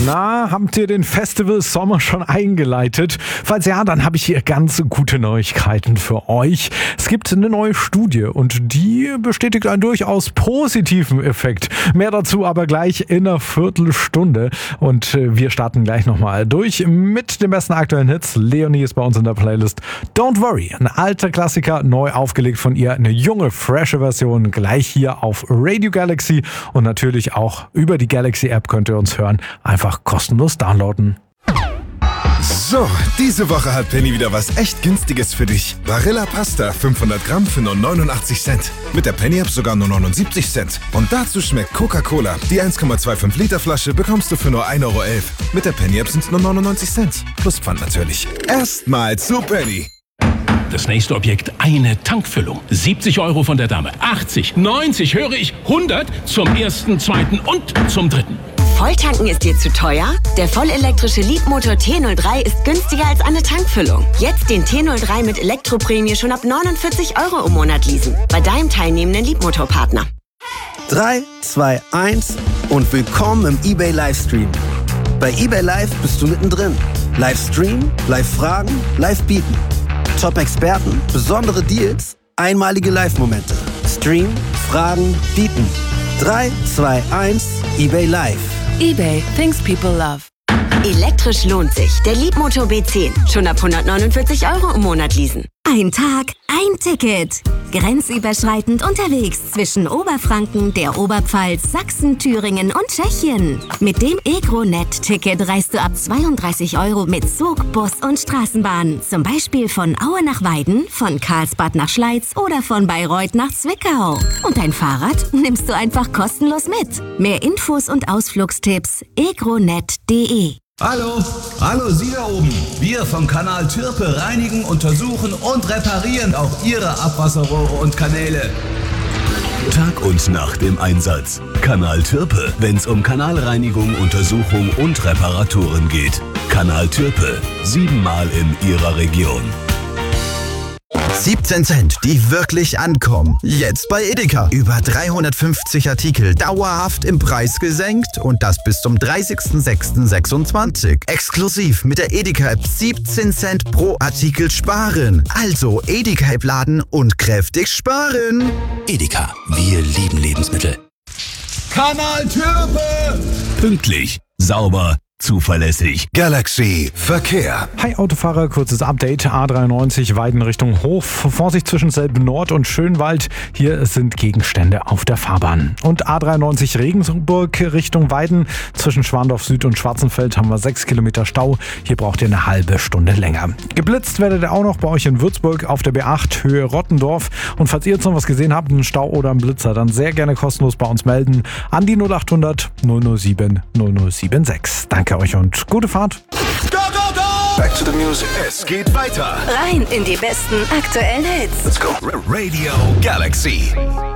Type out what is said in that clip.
Na, habt ihr den Festival Sommer schon eingeleitet? Falls ja, dann habe ich hier ganz gute Neuigkeiten für euch. Es gibt eine neue Studie und die bestätigt einen durchaus positiven Effekt. Mehr dazu aber gleich in einer Viertelstunde. Und wir starten gleich nochmal durch mit den besten aktuellen Hits. Leonie ist bei uns in der Playlist. Don't Worry, ein alter Klassiker, neu aufgelegt von ihr. Eine junge, frische Version gleich hier auf Radio Galaxy. Und natürlich auch über die Galaxy-App könnt ihr uns hören. Einfach kostenlos downloaden. So, diese Woche hat Penny wieder was echt Günstiges für dich. Barilla Pasta 500 Gramm für nur 89 Cent. Mit der Penny-App sogar nur 79 Cent. Und dazu schmeckt Coca-Cola. Die 1,25 Liter Flasche bekommst du für nur 1,11 Euro. Mit der Penny-App sind es nur 99 Cent. Plus Pfand natürlich. Erstmal zu Penny. Das nächste Objekt, eine Tankfüllung. 70 Euro von der Dame. 80, 90, höre ich, 100 zum ersten, zweiten und zum dritten. Volltanken ist dir zu teuer? Der vollelektrische Leapmotor T03 ist günstiger als eine Tankfüllung. Jetzt den T03 mit Elektroprämie schon ab 49 Euro im Monat leasen. Bei deinem teilnehmenden Leapmotor-Partner. 3, 2, 1 und willkommen im eBay Livestream. Bei eBay Live bist du mittendrin. Livestream, Live-Fragen, Live-Bieten. Top-Experten, besondere Deals, einmalige Live-Momente. Stream, Fragen, Bieten. 3, 2, 1, eBay Live. eBay, things people love. Elektrisch lohnt sich. Der Leapmotor B10. Schon ab 149 Euro im Monat leasen. Ein Tag, ein Ticket. Grenzüberschreitend unterwegs zwischen Oberfranken, der Oberpfalz, Sachsen, Thüringen und Tschechien. Mit dem EgroNet-Ticket reist du ab 32 Euro mit Zug, Bus und Straßenbahn. Zum Beispiel von Aue nach Weiden, von Karlsbad nach Schleiz oder von Bayreuth nach Zwickau. Und dein Fahrrad nimmst du einfach kostenlos mit. Mehr Infos und Ausflugstipps egronet.de. Hallo Sie da oben. Wir vom Kanal Türpe reinigen, untersuchen und reparieren auch Ihre Abwasserrohre und Kanäle. Tag und Nacht im Einsatz. Kanal Türpe, wenn's um Kanalreinigung, Untersuchung und Reparaturen geht. Kanal Türpe, 7-mal in Ihrer Region. 17 Cent, die wirklich ankommen. Jetzt bei Edeka. Über 350 Artikel dauerhaft im Preis gesenkt und das bis zum 30.06.26. Exklusiv mit der Edeka-App 17 Cent pro Artikel sparen. Also Edeka-App laden und kräftig sparen. Edeka, wir lieben Lebensmittel. Kanal Türpe! Pünktlich, sauber, zuverlässig. Galaxy Verkehr. Hi Autofahrer, kurzes Update. A93 Weiden Richtung Hof. Vorsicht zwischen Selben Nord und Schönwald. Hier sind Gegenstände auf der Fahrbahn. Und A93 Regensburg Richtung Weiden. Zwischen Schwandorf Süd und Schwarzenfeld haben wir 6 Kilometer Stau. Hier braucht ihr eine halbe Stunde länger. Geblitzt werdet ihr auch noch bei euch in Würzburg auf der B8 Höhe Rottendorf. Und falls ihr jetzt noch was gesehen habt, einen Stau oder einen Blitzer, dann sehr gerne kostenlos bei uns melden. An die 0800 007 0076. Danke euch und gute Fahrt. Go, go, go! Back to the music. Es geht weiter. Rein in die besten aktuellen Hits. Let's go. Radio Galaxy.